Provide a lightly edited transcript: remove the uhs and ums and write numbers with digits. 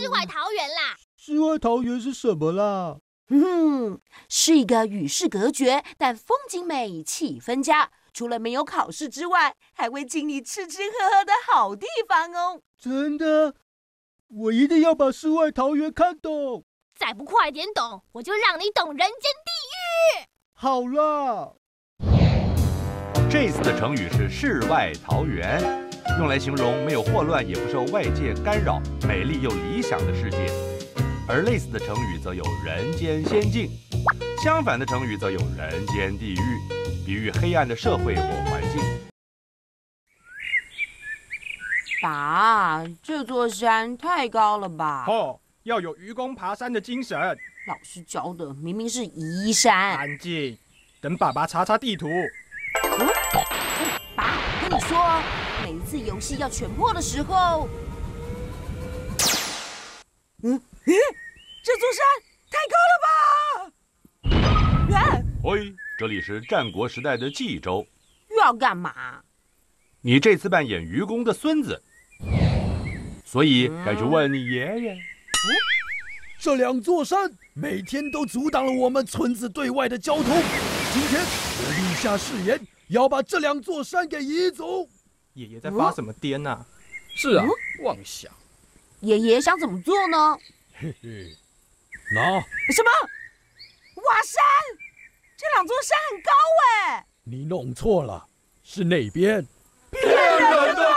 世外桃源啦。 世外桃源是什么啦？ 是一个与世隔绝，但风景美、气氛佳，除了没有考试之外，还会请你吃吃喝喝的好地方哦。 真的？我一定要把世外桃源看懂。 再不快点懂，我就让你懂人间地狱。 好啦， 这次的成语是世外桃源，用来形容没有霍乱也不受外界干扰、美丽又理想的世界。而类似的成语则有人间仙境，相反的成语则有人间地狱，比喻黑暗的社会或环境。 爸，这座山太高了吧？ 要有愚公爬山的精神。 老师教的明明是移山。 安静，等爸爸查查地图。 爸，我跟你说，每一次游戏要全破的时候，这座山太高了吧！ 喂，这里是战国时代的冀州， 又要干嘛？ 你这次扮演愚公的孙子，所以该去问你爷爷。 这两座山每天都阻挡了我们村子对外的交通。今天我立下誓言，要把这两座山给移走。 爷爷在发什么癫啊？ 是啊，妄想。 爷爷想怎么做呢？ 嘿嘿，那什么？挖山？这两座山很高哎！ 你弄错了，是那边。 骗人的！